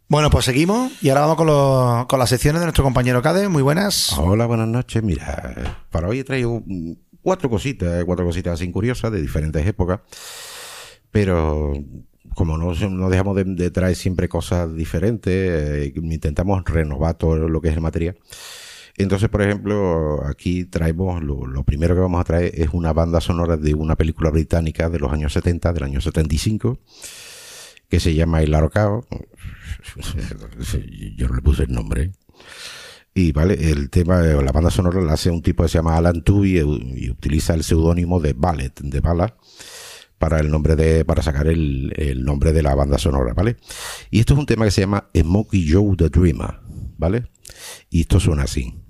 Bueno, pues seguimos y ahora vamos con las secciones de nuestro compañero Cade. Muy buenas. Hola, buenas noches. Mira, para hoy he traído cuatro cositas así curiosas de diferentes épocas, pero como no dejamos de traer siempre cosas diferentes, intentamos renovar todo lo que es el material. Entonces, por ejemplo, aquí traemos, lo primero que vamos a traer es una banda sonora de una película británica de los años 70, del año 75, que se llama El Arocao. Yo no le puse el nombre. Y vale, el tema, la banda sonora la hace un tipo que se llama Alan Tuohy y utiliza el seudónimo de Ballet, de Bala, para sacar el nombre de la banda sonora, ¿vale? Y esto es un tema que se llama Smokey Joe the Dreamer, ¿vale? Y esto suena así.